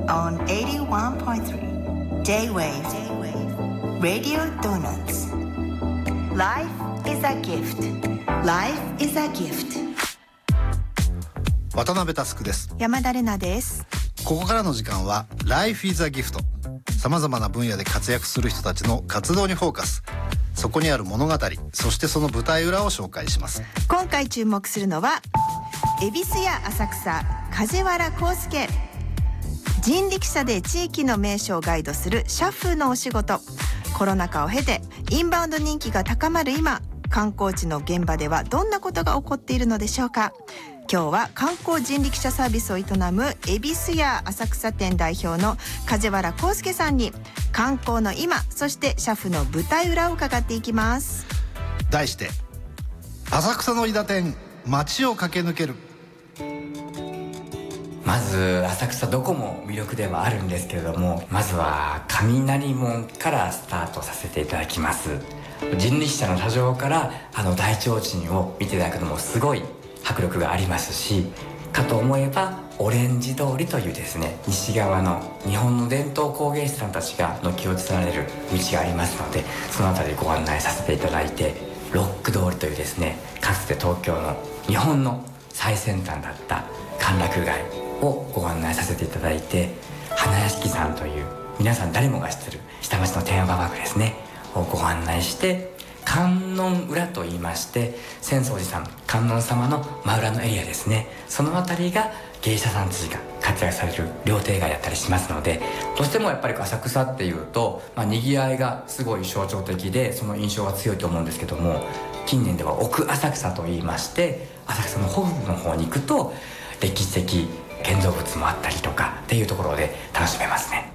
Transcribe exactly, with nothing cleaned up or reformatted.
on eighty-one point three J-Wave Radio Donuts. Life is a gift. Life is a gift. 渡辺佑です。 山田玲奈です。 ここからの時間は Life is a gift。さまざまな分野で活躍する人たちの活動にフォーカス。そこにある物語、そしてその舞台裏を紹介します。 今回注目するのは恵比寿や浅草、梶原康介。人力車で地域の名所をガイドするシャッフのお仕事。コロナ禍を経てインバウンド人気が高まる今、観光地の現場ではどんなことが起こっているのでしょうか。今日は観光人力車サービスを営む恵比寿や浅草店代表の梶原康介さんに観光の今、そしてシャフの舞台裏を伺っていきます。 題して浅草の伊田店、街を駆け抜ける。 まず浅草どこも魅力ではあるんですけれども、まずは雷門からスタートさせていただきます。人力車の車上からあの大提灯を見ていただくのもすごい迫力がありますし、かと思えばオレンジ通りというですね、西側の日本の伝統工芸士さんたちが軒を連ねる道がありますので、そのあたりご案内させていただいて、ロック通りというですね、かつて東京の日本の最先端だった歓楽街をご案内させていただいて、花屋敷さんという皆さん誰もが知ってる下町のテーマパークですねをご案内して、観音裏と言いまして浅草寺さん、観音様の真裏のエリアですね、その辺りが芸者さんたちが活躍される料亭街だったりしますので、どうしてもやっぱり浅草っていうと、まあ、賑わいがすごい象徴的でその印象が強いと思うんですけども、近年では奥浅草と言いまして、浅草の北部の方に行くと歴史的建造物もあったりとかっていうところで楽しめますね。